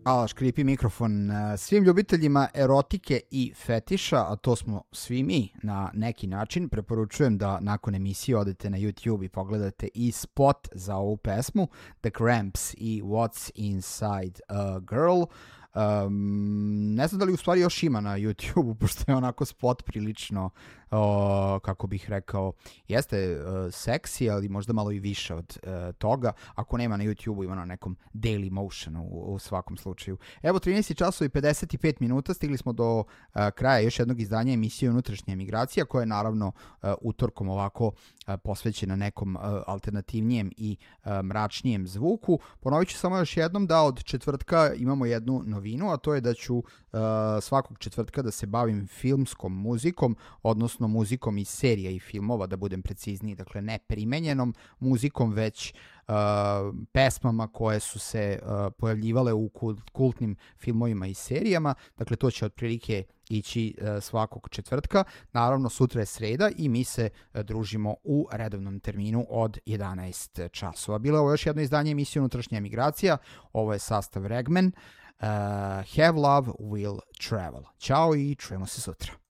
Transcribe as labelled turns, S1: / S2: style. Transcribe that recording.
S1: Hvala, škripi mikrofon. Svim ljubiteljima erotike i fetiša, a to smo svi mi na neki način, preporučujem da nakon emisije odete na YouTube i pogledate i spot za ovu pesmu, The Cramps i What's Inside a Girl. Ne znam da li u stvari još ima na YouTube-u, pošto je onako spot prilično, kako bih rekao, jeste seksi, ali možda malo i više od toga. Ako nema na YouTube-u, ima na nekom Daily Motionu u svakom slučaju. Evo, 13 časova i 55 minuta, stigli smo do kraja još jednog izdanja emisije Unutrašnja emigracija, koja je naravno utorkom ovako posvećena nekom alternativnijem i mračnijem zvuku. Ponovit ću samo još jednom da od četvrtka imamo jednu novinu, a to je da ću svakog četvrtka da se bavim filmskom muzikom, odnosno muzikom iz serija i filmova, da budem precizniji, dakle ne primenjenom muzikom, već pesmama koje su se pojavljivale u kultnim filmovima i serijama. Dakle, to će otprilike ići svakog četvrtka. Naravno, sutra je sreda i mi se družimo u redovnom terminu od 11 časova. Bilo je ovo još jedno izdanje emisije Unutrašnja emigracija. Ovo je sastav Regmen. Have love will travel. Ćao i čujemo se sutra.